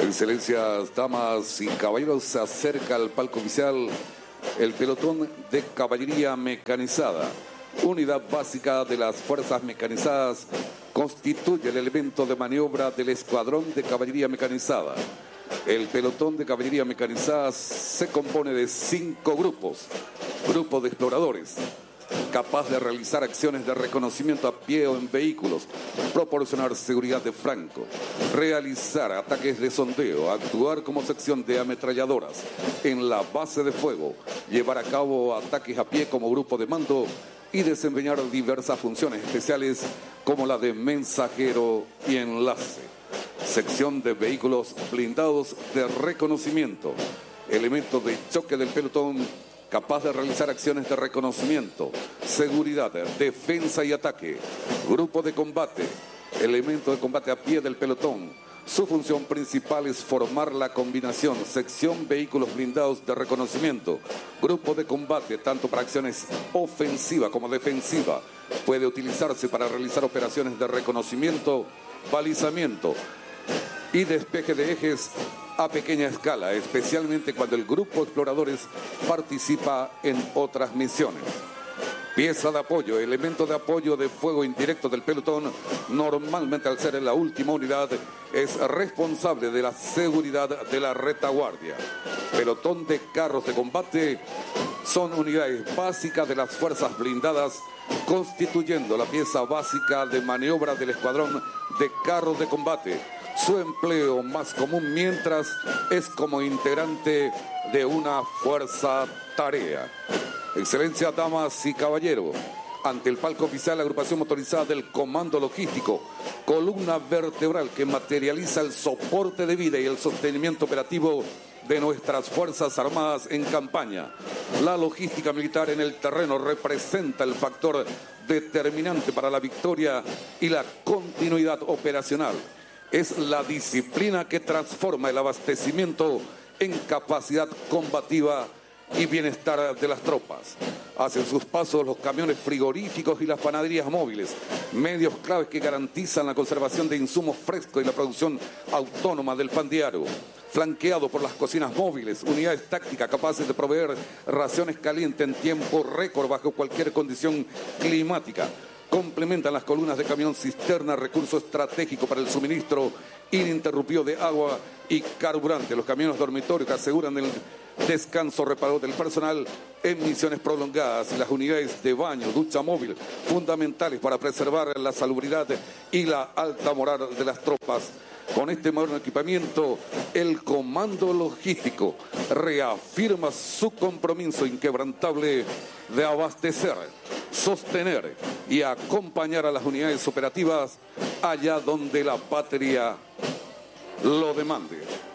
Excelencias, damas y caballeros, se acerca al palco oficial el pelotón de caballería mecanizada. Unidad básica de las fuerzas mecanizadas, constituye el elemento de maniobra del escuadrón de caballería mecanizada. El pelotón de caballería mecanizada se compone de 5 grupos. Grupo de exploradores, capaz de realizar acciones de reconocimiento a pie o en vehículos, proporcionar seguridad de flanco, realizar ataques de sondeo, actuar como sección de ametralladoras en la base de fuego, llevar a cabo ataques a pie como grupo de mando y desempeñar diversas funciones especiales como la de mensajero y enlace. Sección de vehículos blindados de reconocimiento, elemento de choque del pelotón capaz de realizar acciones de reconocimiento, seguridad, defensa y ataque. Grupo de combate, elemento de combate a pie del pelotón. Su función principal es formar la combinación sección vehículos blindados de reconocimiento. Grupo de combate, tanto para acciones ofensiva como defensiva. Puede utilizarse para realizar operaciones de reconocimiento, balizamiento y despeje de ejes a pequeña escala, especialmente cuando el grupo de exploradores participa en otras misiones. Pieza de apoyo, elemento de apoyo de fuego indirecto del pelotón, normalmente al ser en la última unidad, es responsable de la seguridad de la retaguardia. Pelotón de carros de combate son unidades básicas de las fuerzas blindadas, constituyendo la pieza básica de maniobra del escuadrón de carros de combate. Su empleo más común mientras es como integrante de una fuerza tarea. Excelencia, damas y caballeros, ante el palco oficial la agrupación motorizada del Comando Logístico, columna vertebral que materializa el soporte de vida y el sostenimiento operativo de nuestras Fuerzas Armadas en campaña. La logística militar en el terreno representa el factor determinante para la victoria y la continuidad operacional. Es la disciplina que transforma el abastecimiento en capacidad combativa y bienestar de las tropas. Hacen sus pasos los camiones frigoríficos y las panaderías móviles, medios claves que garantizan la conservación de insumos frescos y la producción autónoma del pan diario. Flanqueado por las cocinas móviles, unidades tácticas capaces de proveer raciones calientes en tiempo récord bajo cualquier condición climática. Complementan las columnas de camión cisterna, recurso estratégico para el suministro ininterrumpido de agua y carburante. Los camiones dormitorios que aseguran el descanso reparador del personal en misiones prolongadas y las unidades de baño, ducha móvil, fundamentales para preservar la salubridad y la alta moral de las tropas. Con este moderno equipamiento, el Comando Logístico reafirma su compromiso inquebrantable de abastecer, sostener y acompañar a las unidades operativas allá donde la patria lo demande.